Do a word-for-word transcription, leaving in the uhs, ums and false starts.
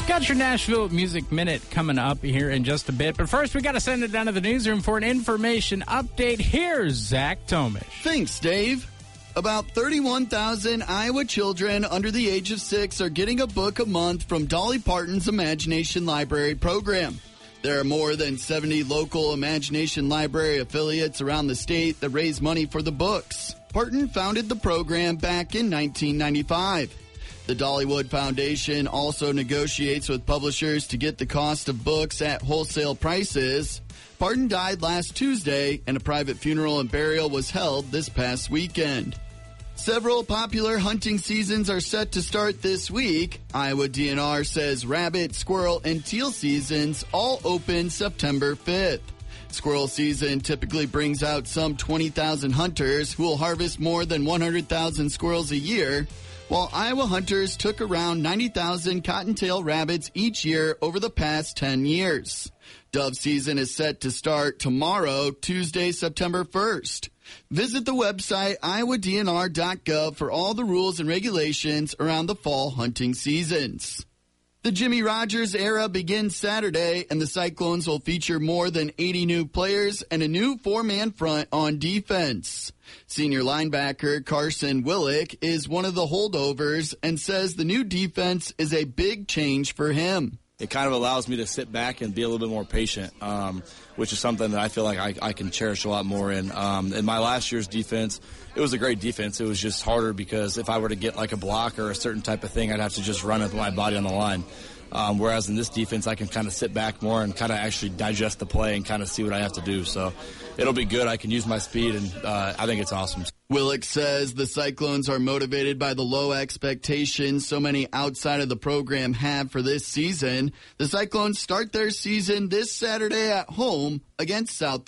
Got your Nashville Music Minute coming up here in just a bit. But first, we got to send it down to the newsroom for an information update. Here's Zach Tomish. Thanks, Dave. About thirty-one thousand Iowa children under the age of six are getting a book a month from Dolly Parton's Imagination Library program. There are more than seventy local Imagination Library affiliates around the state that raise money for the books. Parton founded the program back in nineteen ninety-five. The Dollywood Foundation also negotiates with publishers to get the cost of books at wholesale prices. Parton died last Tuesday, and a private funeral and burial was held this past weekend. Several popular hunting seasons are set to start this week. Iowa D N R says rabbit, squirrel, and teal seasons all open September fifth. Squirrel season typically brings out some twenty thousand hunters who will harvest more than one hundred thousand squirrels a year, while Iowa hunters took around ninety thousand cottontail rabbits each year over the past ten years. Dove season is set to start tomorrow, Tuesday, September first. Visit the website iowa d n r dot gov for all the rules and regulations around the fall hunting seasons. The Jimmy Rogers era begins Saturday, and the Cyclones will feature more than eighty new players and a new four-man front on defense. Senior linebacker Carson Willick is one of the holdovers and says the new defense is a big change for him. It kind of allows me to sit back and be a little bit more patient, um, which is something that I feel like I, I can cherish a lot more in. Um, in my last year's defense, it was a great defense. It was just harder because if I were to get like a block or a certain type of thing, I'd have to just run with my body on the line. Um, whereas in this defense, I can kind of sit back more and kind of actually digest the play and kind of see what I have to do. So it'll be good. I can use my speed, and uh, I think it's awesome. Willick says the Cyclones are motivated by the low expectations so many outside of the program have for this season. The Cyclones start their season this Saturday at home against South